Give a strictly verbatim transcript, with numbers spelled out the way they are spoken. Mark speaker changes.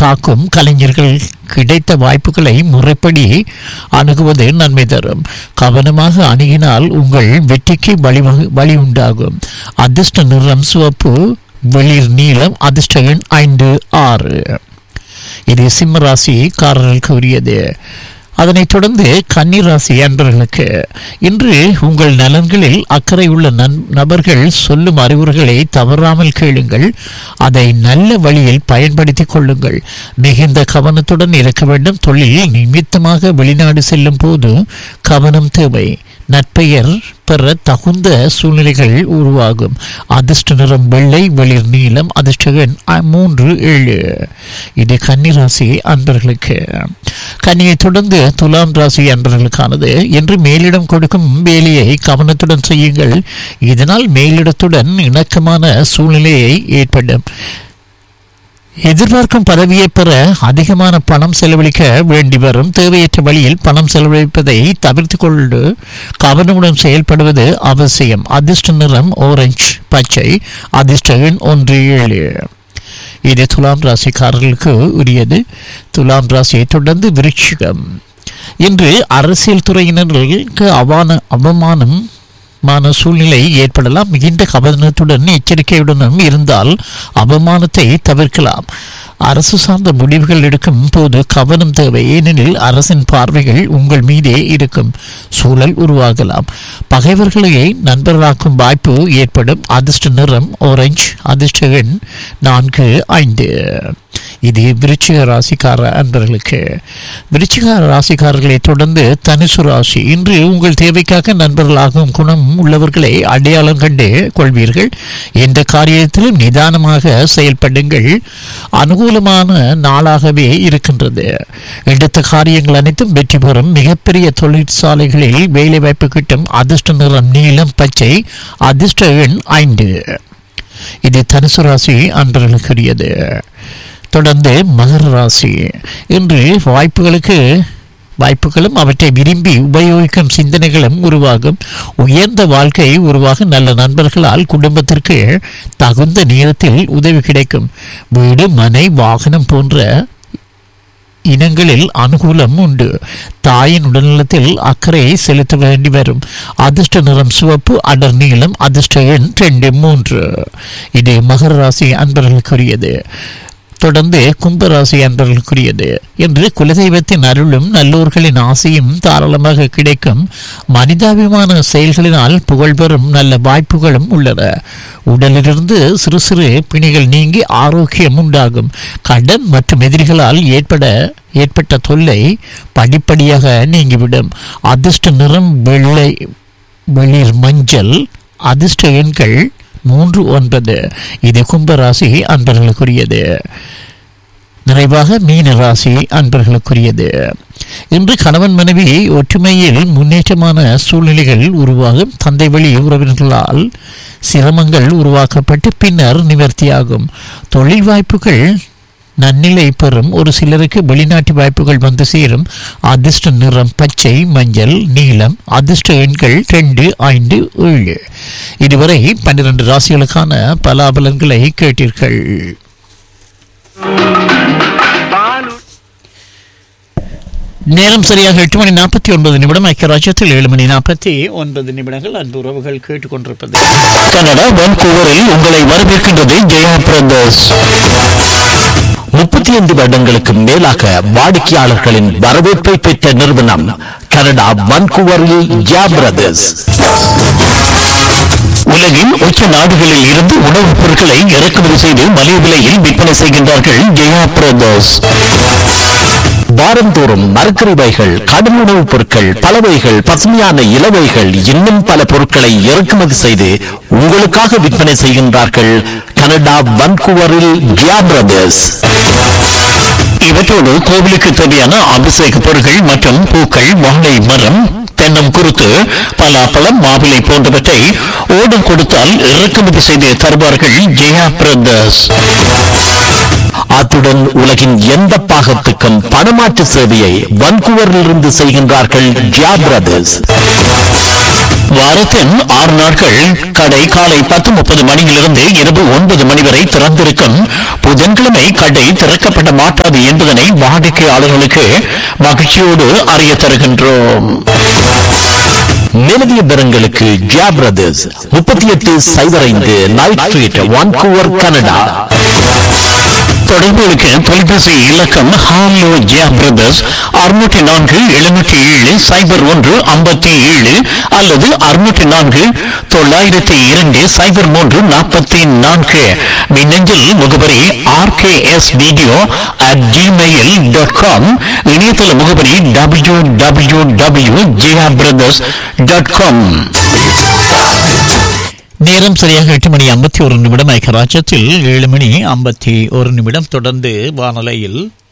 Speaker 1: காக்கும் கலைஞர்கள் கிடைத்த வாய்ப்புகளை முறைப்படி அணுகுவது நன்மை தரும். கவனமாக அணுகினால் உங்கள் வெற்றிக்கு வழிவகு வழி உண்டாகும். அதிர்ஷ்ட நிறம் சிவப்பு, வெளிர் நீளம், அதிர்ஷ்ட எண் ஐந்து ஆறு. இது சிம்ம ராசிக்காரர்களுக்கு உரியது. அதனைத் தொடர்ந்து கன்னி ராசி அன்பர்களுக்கு இன்று உங்கள் நலன்களில் அக்கறை உள்ள நபர்கள் சொல்லும் அறிவுரைகளை தவறாமல் கேளுங்கள். அதை நல்ல வழியில் பயன்படுத்திக் கொள்ளுங்கள். மிகுந்த கவனத்துடன் இருக்க வேண்டும். தொழில் நிமித்தமாக வெளிநாடு செல்லும் போது கவனம் தேவை. நற்பெயர் பெற தகுந்த சூழ்நிலைகள் உருவாகும். அதிர்ஷ்ட நிறம் வெள்ளை, வெளிர் நீளம், அதிர்ஷ்ட எண் மூன்று ஏழு. இது கன்னிராசி அன்பர்களுக்கு. கன்னியை தொடர்ந்து துலாம் ராசி அன்பர்களுக்கானது. என்று மேலிடம் கொடுக்கும் வேலையை கவனத்துடன் செய்யுங்கள். இதனால் மேலிடத்துடன் இணக்கமான சூழ்நிலையை ஏற்படும். எதிர்பார்க்கும் பதவியை பெற அதிகமான பணம் செலவழிக்க வேண்டி வரும். தேவையற்ற வழியில் பணம் செலவழிப்பதை தவிர்த்து கொண்டு கவனமுடன் செயல்படுவது அவசியம். அதிர்ஷ்ட நிறம் ஆரஞ்சு பச்சை, அதிர்ஷ்ட எண் ஒன்று ஏழு. இது துலாம் ராசிக்காரர்களுக்கு உரியது. துலாம் ராசியை தொடர்ந்து விருச்சிகம். இன்று அரசியல் துறையினர்களுக்கு அவான அவமானம் மான சூழ்நிலை ஏற்படலாம். மிகுந்த கவனத்துடன் எச்சரிக்கையுடனும் இருந்தால் அவமானத்தை தவிர்க்கலாம். அரசு சார்ந்த முடிவுகள் எடுக்கும் போது கவனம் தேவை. ஏனெனில் அரசின் பார்வைகள் உங்கள் மீதே இருக்கும் சூழல் உருவாகலாம். பகைவர்களையே நண்பர்களாக்கும் வாய்ப்பு ஏற்படும். அதிர்ஷ்ட நிறம் ஆரஞ்சு, அதிர்ஷ்ட எண் நான்கு ஐந்து. இது விருச்சிக ராசிக்கார அன்பர்களுக்கு. விருச்சிக ராசிக்காரர்களை தொடர்ந்து தனுசு ராசி. இன்று உங்கள் தேவைக்காக நண்பர்களாகும் குணம் உள்ளவர்களை அடையாளம் கண்டு கொள்வீர்கள். எந்த காரியத்திலும் நிதானமாக செயல்படுங்கள். அனுகூலமான நாளாகவே இருக்கின்றது. எடுத்த காரியங்கள் அனைத்தும் வெற்றி பெறும். மிகப்பெரிய தொழிற்சாலைகளில் வேலை வாய்ப்பு கிட்டும். அதிர்ஷ்ட நிறம் நீலம் பச்சை, அதிர்ஷ்ட எண் ஐந்து. இது தனுசு ராசி அன்பர்களுக்குரியது. தொடர்ந்து மகர ராசி. இன்று வாய்ப்புகளுக்கு வாய்ப்புகளும் அவற்றை விரும்பி உபயோகிக்கும் சிந்தனைகளும் உருவாகும். உயர்ந்த வாழ்க்கை உருவாக நல்ல நண்பர்களால் குடும்பத்திற்கு தகுந்த நேரத்தில் உதவி கிடைக்கும். வீடு, மனை, வாகனம் போன்ற இனங்களில் அனுகூலம் உண்டு. தாயின் உடல்நலத்தில் அக்கறை செலுத்த வேண்டி வரும். அதிர்ஷ்ட நிறம் சிவப்பு, அடர் நீளம், அதிர்ஷ்ட எண் ரெண்டு மூன்று. இது மகர ராசி அன்பர்களுக்குரியது. தொடர்ந்து கும்பராசி அன்பர்களுக்குரியது. என்று குலதெய்வத்தின் அருளும் நல்லோர்களின் ஆசையும் தாராளமாக கிடைக்கும். மனிதாபிமான செயல்களினால் புகழ்பெறும் நல்ல வாய்ப்புகளும் உள்ளன. உடலிலிருந்து சிறு சிறு பிணிகள் நீங்கி ஆரோக்கியம் உண்டாகும். கடன் மற்றும் எதிரிகளால் ஏற்பட ஏற்பட்ட தொல்லை படிப்படியாக நீங்கிவிடும். அதிர்ஷ்ட நிறம் வெள்ளை, வெளிர் மஞ்சள், அதிர்ஷ்ட எண்கள் மூன்று ஒன்பது. இது கும்பராசி அன்பர்களுக்குரியது. நிறைவாக மீன ராசி அன்பர்களுக்குரியது. இன்று கணவன் மனைவி ஒற்றுமையில் முன்னேற்றமான சூழ்நிலைகள் உருவாகும். தந்தை வழி உறவினர்களால் சிரமங்கள் உருவாக்கப்பட்டு பின்னர் நிவர்த்தியாகும். தொழில் வாய்ப்புகள் நன்னிலை பெறும். ஒரு சிலருக்கு வெளிநாட்டு வாய்ப்புகள் வந்து சேரும். அதிர்ஷ்ட நிறம் பச்சை, மஞ்சள், நீலம், அதிர்ஷ்ட எண்கள் ரெண்டு ஐந்து ஏழு. இதுவரை பன்னிரண்டு ராசிகளுக்கான பலாபலன்களை கேட்டீர்கள். நேரம் சரியாக எட்டு மணி நாற்பத்தி ஒன்பது நிமிடம். ஐக்கிய ராஜ்யத்தில் ஏழு மணி நாற்பத்தி ஒன்பது நிமிடங்கள். அன்பு உறவுகள் கேட்டுக்கொண்டிருப்பது கனடா வான்கூவரில் உங்களை வரவேற்கின்றது ஜெயா பிரதர்ஸ். முப்பத்தி ஐந்து வருடங்களுக்கு மேலாக வாடிக்கையாளர்களின் வரவேற்பை பெற்ற நிறுவனம் கனடா வான்கூவரில் ஜெயா பிரதர்ஸ். உலகின் உச்ச நாடுகளில் இருந்து உணவுப் பொருட்களை இறக்குமதி செய்து மலிவு விலையில் விற்பனை செய்கின்றார்கள் ஜெயா பிரதர்ஸ். வாரந்தோறும் மரக்கறிவைகள், கடும் உணவுப் பொருட்கள், பலவைகள், பசுமையான இலவைகள், இன்னும் பல பொருட்களை இறக்குமதி செய்து உங்களுக்காக விற்பனை செய்கின்றார்கள் கனடா வான்கூவரில் ஜெயா பிரதர்ஸ். இவற்றோடு கோவிலுக்கு தேவையான அபிஷேக பொருட்கள் மற்றும் பூக்கள், வாழை மரம், தென்னம் குருத்து, பலாப்பழம், மாவிலை போன்றவற்றை ஓடம் கொடுத்தால் இறக்குமதி செய்து தருவார்கள் ஜெயா பிரதர்ஸ். அத்துடன் உலகின் எந்த பாகத்துக்கும் பணமாற்று சேவையை வான்கூவரிலிருந்து செய்கின்றார்கள் ஜெயா பிரதர்ஸ். வாரத்தின் ஆறு நாட்கள் கடை காலை பத்து முப்பது மணியிலிருந்து இரவு ஒன்பது மணி வரை திறந்திருக்கும். புதன்கிழமை கடை திறக்கப்பட மாட்டாது என்பதனை வாடிக்கையாளர்களுக்கு மகிழ்ச்சியோடு அறிய தருகின்றோம். நிலவிய பெறங்களுக்கு ஜியா பிரதர்ஸ் முப்பத்தி எட்டு சைபர் ஐந்து நைட் ஸ்ட்ரீட் வான்கூவர் கனடா. தொடர்புகளுக்கு தொலைபேசி இலக்கம் ஹாலோ ஜியா பிரதர்ஸ் அறுநூற்றி நான்கு எழுநூற்றி ஏழு சைபர் ஒன்று ஐம்பத்தி ஏழு அல்லது அறுநூற்றி நான்கு தொள்ளாயிரத்தி இரண்டு சைபர் மூன்று நாற்பத்தி நான்கு. மின்னஞ்சல் முகவரி R K S video at Gmail dot com. இணையதள முகவரி டபிள்யூ டபிள்யூ டபிள்யூ ஜியா பிரதர்ஸ் டாட் காம். நேரம் சரியாக எட்டு மணி ஐம்பத்தி ஒரு நிமிடம். ஐக்கிய ராஜ்யத்தில் ஏழு மணி ஐம்பத்தி ஒரு நிமிடம். தொடர்ந்து வானொலியில்